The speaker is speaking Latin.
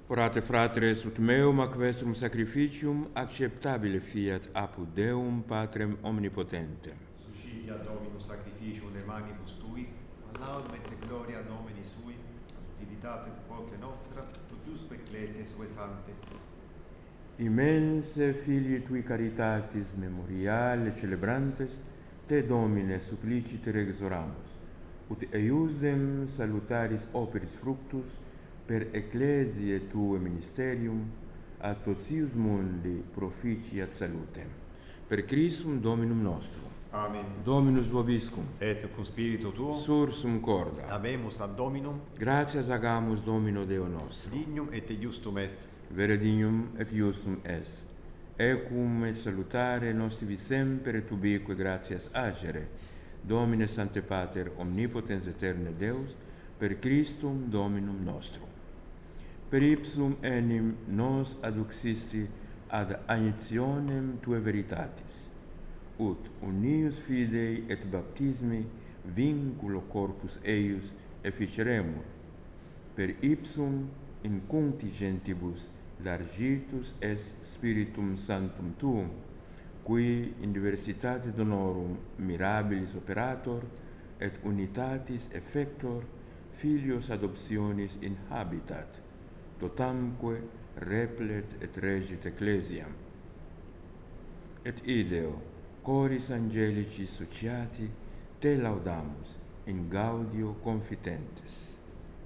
Orate fratres ut meum ac vestrum sacrificium acceptabile fiat apud Deum Patrem omnipotentem. Suscilia Dominus sacrificium de manibus tuis, ad laudum et gloria nomini sui, ad utilitate quoque nostra, tutusque ecclesiae sue sante. Immense filii tui caritatis memoriale celebrantes, te Domine supplicite exoramus, ut eiusdem salutaris operis fructus per ecclesiae tue ministerium, ad totius mundi proficiat salutem. Per Christum Dominum nostrum. Amen. Dominus vobiscum. Et cum spiritu tuo, Sursum corda. habemus ad Dominum, Gratias agamus Domino Deo nostro. dignum et iustum est. Vere dignum et iustum est. Ecum et salutare nostri semper et ubique gratias agere. Domine Sancte Pater, omnipotens aeterne Deus, per Christum Dominum nostrum. Per ipsum enim nos adduxisti ad agnitionem Tue veritatis, ut unius fidei et baptismi vinculo corpus eius efficeremur, per ipsum in contingentibus largitus est Spiritum Sanctum Tuum, qui in diversitate donorum mirabilis operator et unitatis effector filios adoptionis in habitat, totamque replet et regit ecclesiam. Et ideo, coris angelici sociati, te laudamus in gaudio confitentes.